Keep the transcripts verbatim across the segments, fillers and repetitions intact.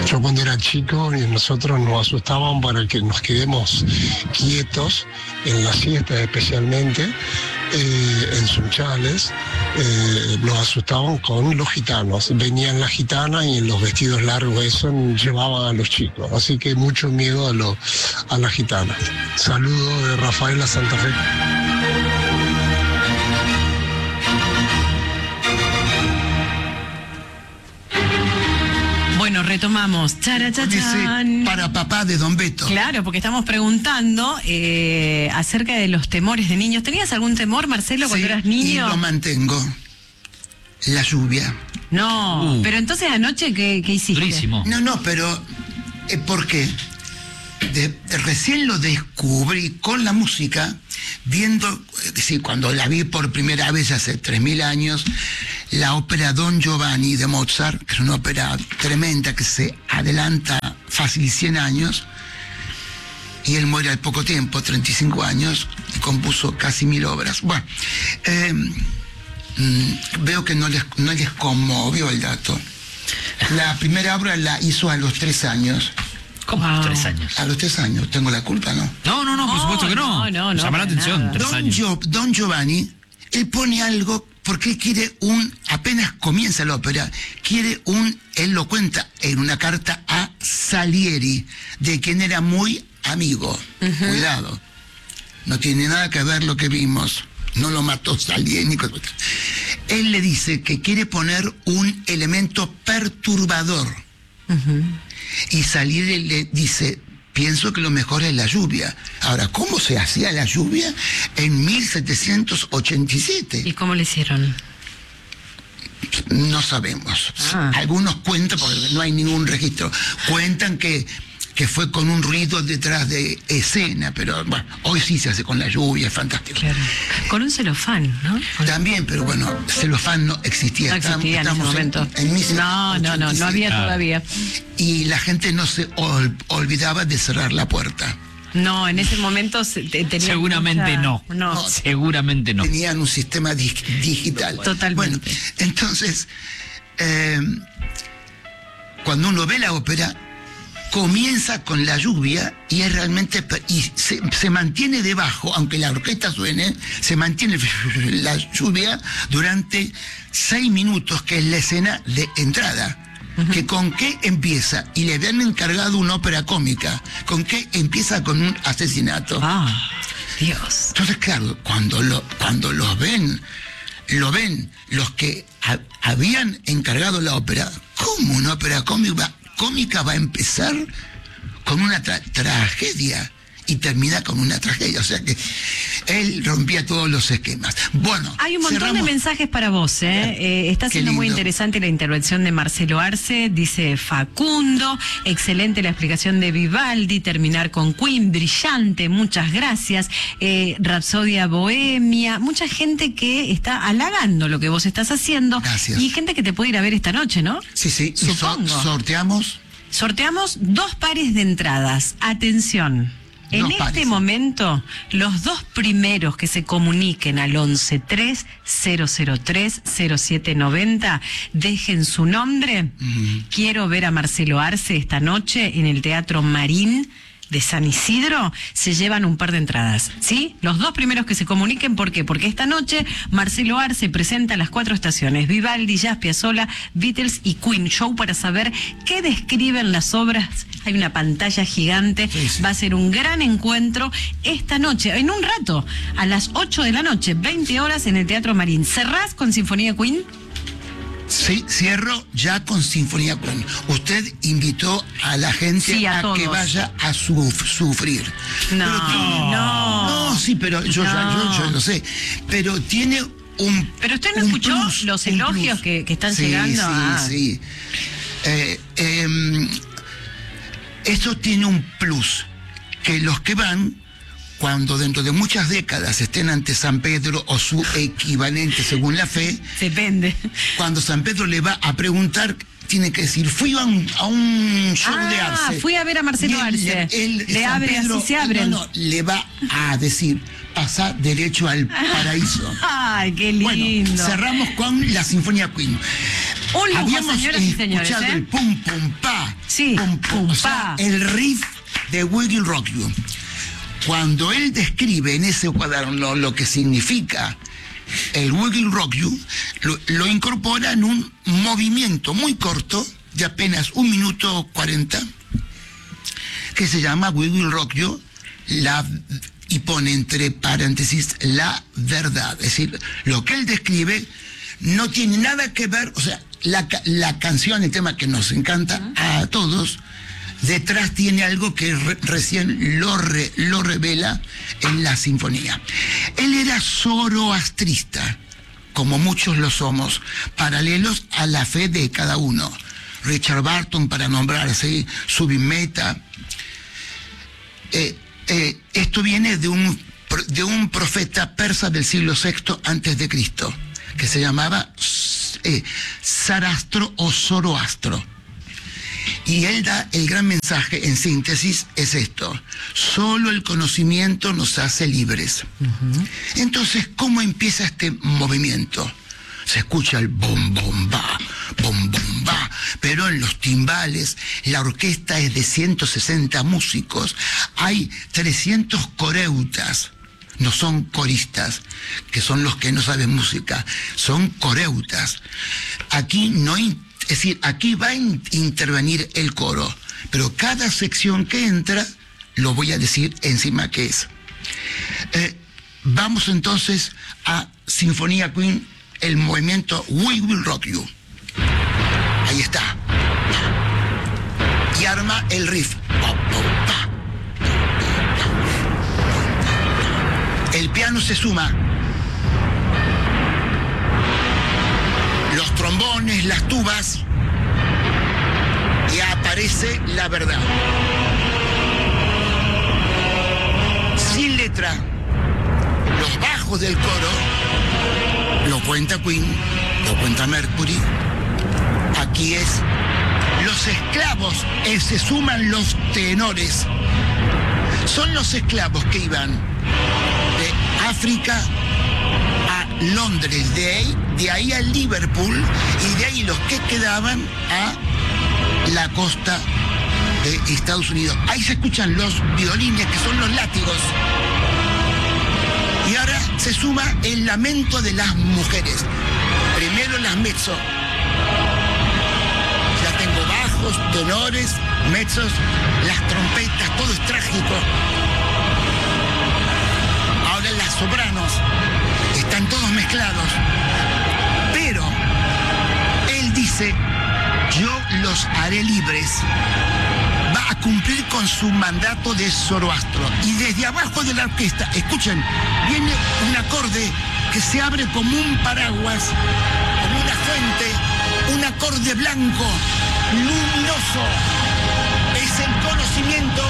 Yo cuando era chico y nosotros nos asustaban para que nos quedemos quietos en la siesta especialmente, eh, en Sunchales, eh, nos asustaban con los gitanos. Venían las gitanas y en los vestidos largos eso llevaban a los chicos. Así que mucho miedo a, lo, a las gitanas. Saludos de Rafaela Santa Fe. Bueno, retomamos. Charachachán. Para papá de Don Beto. Claro, porque estamos preguntando eh, acerca de los temores de niños. ¿Tenías algún temor, Marcelo, cuando Sí, eras niño? Y lo mantengo. La lluvia. No, Uh. pero entonces anoche, ¿qué, qué hiciste? Durísimo. No, no, pero eh, ¿por qué? De, de- recién lo descubrí con la música, viendo, eh, sí, cuando la vi por primera vez hace tres mil años, la ópera Don Giovanni de Mozart, que es una ópera tremenda que se adelanta fácil cien años, y él muere al poco tiempo, treinta y cinco años, y compuso casi mil obras. Bueno, eh, mm, veo que no les, no les conmovió el dato. La primera obra la hizo a los tres años. ¿Cómo? Wow. Tres años. A los tres años, tengo la culpa, ¿no? No, no, no, por No, supuesto que no. no, no, no, Llama la para atención, nada. tres Don, años. Gio- Don Giovanni, él pone algo porque él quiere un, apenas comienza la ópera, quiere un, él lo cuenta en una carta a Salieri, de quien era muy amigo. Cuidado, no tiene nada que ver lo que vimos, no lo mató Salieri. Él le dice que quiere poner un elemento perturbador. Y Salieri le dice, pienso que lo mejor es la lluvia. Ahora, ¿cómo se hacía la lluvia en mil setecientos ochenta y siete? ¿Y cómo le hicieron? No sabemos. Ah. Algunos cuentan, porque no hay ningún registro, cuentan que, que fue con un ruido detrás de escena, pero bueno, hoy sí se hace con la lluvia, es fantástico. Claro. Con un celofán, ¿no? Con- También, pero bueno, celofán no existía. No existía en ese Estamos momento. En, en mil setecientos No, no, no, no ochenta y había siete. Claro. todavía. Y la gente no se ol- olvidaba de cerrar la puerta. No, en ese momento se- te- tenía Seguramente mucha- no. No. Seguramente no. Tenían un sistema di- digital. Totalmente. Bueno, entonces, eh, cuando uno ve la ópera, comienza con la lluvia y es realmente, per- y se, se mantiene debajo, aunque la orquesta suene, se mantiene la lluvia durante seis minutos, que es la escena de entrada. Que con qué empieza, y le habían encargado una ópera cómica, con qué empieza con un asesinato. Ah, Dios. Entonces, claro, cuando lo, cuando los ven, lo ven los que ha- habían encargado la ópera, ¿cómo una ópera cómica, cómica va a empezar con una tra- tragedia y termina con una tragedia? O sea que él rompía todos los esquemas. Bueno, Hay un montón cerramos. de mensajes para vos, ¿eh? Eh, está Qué siendo muy lindo. interesante la intervención de Marcelo Arce, dice Facundo, excelente la explicación de Vivaldi, terminar con Queen, brillante, muchas gracias, eh, Rapsodia Bohemia, mucha gente que está halagando lo que vos estás haciendo. Gracias. Y gente que te puede ir a ver esta noche, ¿no? Sí, sí, y so- Supongo. sorteamos. Sorteamos dos pares de entradas. Atención. En Dos este pares. momento, los dos primeros que se comuniquen al once tres cero cero tres cero siete noventa, dejen su nombre. Quiero ver a Marcelo Arce esta noche en el Teatro Marín de San Isidro, se llevan un par de entradas, ¿sí? Los dos primeros que se comuniquen, ¿por qué? Porque esta noche Marcelo Arce presenta las cuatro estaciones, Vivaldi, Jazz, Piazzolla, Beatles y Queen, show para saber qué describen las obras. Hay una pantalla gigante, Sí, sí. va a ser un gran encuentro esta noche, en un rato, a las ocho de la noche, veinte horas en el Teatro Marín. ¿Cerrás con Sinfonía Queen? Sí, cierro ya con Sinfonía Queen. Usted invitó a la gente Sí, a a, que todos. vaya a su- sufrir. No, Pero tiene- no. No, sí, pero yo, ya- No. yo, yo lo sé. Pero tiene un. Pero usted no un escuchó plus, los un elogios plus. que- que están Sí, llegando. Sí, Ah. sí. Eh, em, esto tiene un plus, que los que van, cuando dentro de muchas décadas estén ante San Pedro o su equivalente según la fe, Depende. cuando San Pedro le va a preguntar, tiene que decir, fui a un, a un show Ah, de Arce. fui a ver a Marcelo Y él- Arce. él- Le San abre, así se abren. No, no, le va a decir, pasa derecho al paraíso. Ay, qué Bueno, lindo. cerramos con la Sinfonía Queen. Un lujo, Habíamos señoras y señores, escuchado ¿eh? el pum pum pa. Sí, pum, pum, pum, o sea, pa. el riff de We Will Rock You. Cuando él describe en ese cuaderno lo que significa el We Will Rock You, lo, lo incorpora en un movimiento muy corto, de apenas un minuto cuarenta, que se llama We Will Rock You, la, y pone entre paréntesis la verdad. Es decir, lo que él describe no tiene nada que ver, o sea, la, la canción, el tema que nos encanta a todos, detrás tiene algo que re, recién lo, re, lo revela en la sinfonía. Él era zoroastrista, como muchos lo somos, paralelos a la fe de cada uno. Richard Barton, para nombrarse, Zubin Mehta. Eh, eh, esto viene de un, de un profeta persa del siglo sexto antes de Cristo, que se llamaba eh, Sarastro o Zoroastro. Y él da el gran mensaje, en síntesis, es esto: solo el conocimiento nos hace libres. Uh-huh. Entonces, ¿cómo empieza este movimiento? Se escucha el bom, bom, ba, bom, bom, ba, pero en los timbales, la orquesta es de ciento sesenta músicos, hay trescientos coreutas, no son coristas, que son los que no saben música, son coreutas. Aquí no hay... Es decir, aquí va a in- intervenir el coro, pero cada sección que entra, lo voy a decir encima qué es. Eh, vamos entonces a Sinfonía Queen, el movimiento We Will Rock You. Ahí está. Y arma el riff. El piano se suma. Los trombones, las tubas, y aparece la verdad. Sin letra, los bajos del coro, lo cuenta Queen, lo cuenta Mercury. Aquí es, los esclavos, eh, se suman los tenores. Son los esclavos que iban de África a Londres, de ahí, de ahí a Liverpool, y de ahí los que quedaban a la costa de Estados Unidos. Ahí se escuchan los violines, que son los látigos. Y ahora se suma el lamento de las mujeres. Primero las mezzo. Ya tengo bajos, tenores, mezzos, las trompetas, todo es trágico. Ahora las sopranos. Están todos mezclados. Pero él dice, yo los haré libres. Va a cumplir con su mandato de Zoroastro. Y desde abajo de la orquesta, escuchen, viene un acorde que se abre como un paraguas, como una fuente, un acorde blanco, luminoso. Es el conocimiento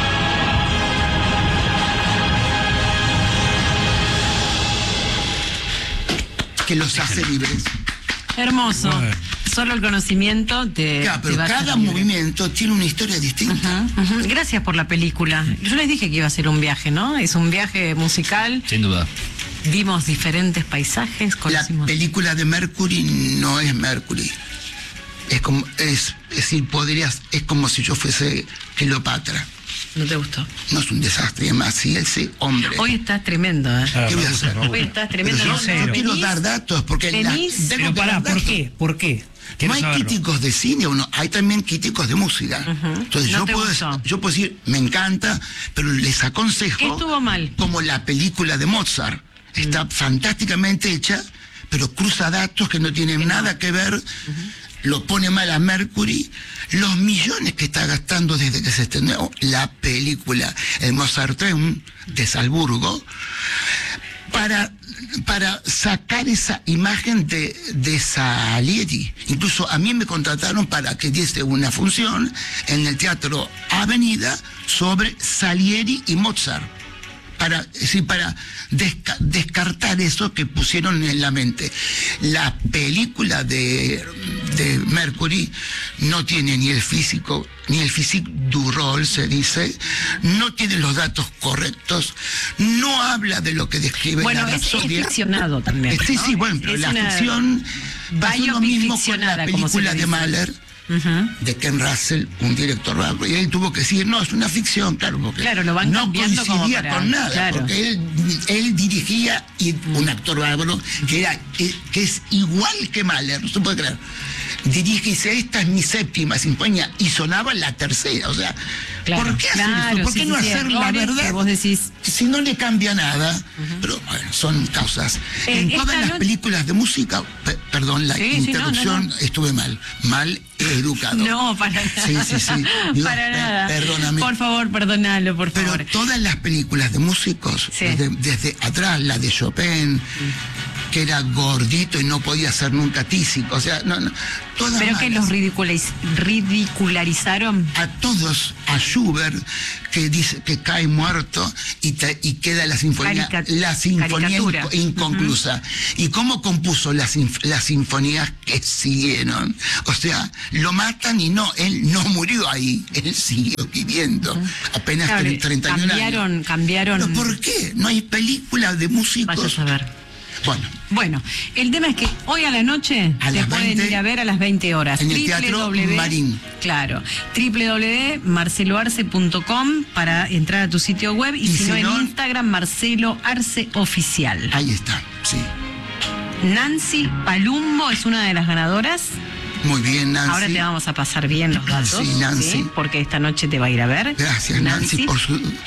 que los hace libres. Hermoso. Bueno. Solo el conocimiento de... Claro, pero cada movimiento tiene una historia distinta. Uh-huh, uh-huh. Gracias por la película. Yo les dije que iba a ser un viaje, ¿no? Es un viaje musical. Sin duda. Vimos diferentes paisajes. Conocimos... La película de Mercury no es Mercury. Es como, es, es decir, podrías, es como si yo fuese Cleopatra. ¿No te gustó? No, es un desastre, además, si ese hombre... Hoy estás tremendo, ¿eh? Ah, ¿qué voy a hacer? Hoy estás tremendo. Pero yo, no, yo quiero dar datos, porque... La, pero pará, ¿por qué? ¿Por qué? No hay saberlo. críticos de cine, uno, hay también críticos de música. Uh-huh. Entonces no yo, puedo, yo puedo decir, me encanta, pero les aconsejo... ¿Qué estuvo mal? Como la película de Mozart. Está mm. fantásticamente hecha, pero cruza datos que no tienen que nada no. que ver... Uh-huh. Lo pone mal a Mercury, los millones que está gastando desde que se estrenó la película, el Mozarteum de Salzburgo, para, para sacar esa imagen de, de Salieri. Incluso a mí me contrataron para que diese una función en el Teatro Avenida sobre Salieri y Mozart, para, sí, para desca- descartar eso que pusieron en la mente. La película de, de Mercury no tiene ni el físico, ni el physique du rôle, se dice, no tiene los datos correctos, no habla de lo que describe Bueno, la es, es rapsodia. ficcionado también. Sí, ¿no? sí, bueno, pero Es la una ficción pasó lo biopic mismo con la ficcionada, como se le película de dice. Mahler, Ujú. de Ken Russell, un director bárbaro, y él tuvo que decir, no, es una ficción, claro, porque Claro, lo van no cambiando como coincidía para- con nada, claro. porque él, él dirigía y un actor bárbaro que era que, que es igual que Mahler, no se puede creer. Dirige y dice, esta es mi séptima sinfonía, y sonaba la tercera, o sea, Claro, ¿por qué hacer claro, eso? ¿Por sí, qué sí, no sí, hacer la errores verdad? que vos decís. Si no le cambia nada, pero bueno, son causas. Eh, en esta todas las noche- películas de música, pe- perdón, la Sí, sí, no, interrupción, no, no. estuve mal, mal educado. No, para nada. Sí, sí, sí. Digo, para per- nada. perdóname. Por favor, perdónalo, por Pero favor. todas las películas de músicos, Sí. desde, desde atrás, la de Chopin, que era gordito y no podía ser nunca tísico, o sea, no, no, todas Pero que malas. los ridiculariz- ridicularizaron. A todos, a Schubert, que dice que cae muerto y, te- y queda la sinfonía, Carica- la sinfonía caricatura. inco- inconclusa. ¿Y cómo compuso las, sinf- las sinfonías que siguieron? O sea, lo matan y no, él no murió ahí, él siguió viviendo. Apenas Claro, tre- treinta y un años. cambiaron, cambiaron. ¿Pero por qué? No hay película de Vaya a músicos. saber. Bueno, Bueno, el tema es que hoy a la noche A te las pueden veinte, ir a ver a las veinte horas. en el Teatro Marín. Claro, doble u doble u doble u punto marcelo arce punto com para entrar a tu sitio web y, Y si no si en no- Instagram Marcelo Arce Oficial. ahí está, sí. Nancy Palumbo es una de las ganadoras. Muy bien, Nancy. Ahora te vamos a pasar bien los datos. Sí, Nancy. Porque esta noche te va a ir a ver. Gracias, Nancy, por su